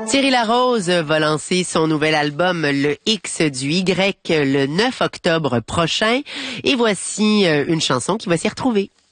Thierry Larose va lancer son nouvel album Le X du Y le 9 octobre prochain et voici une chanson qui va s'y retrouver.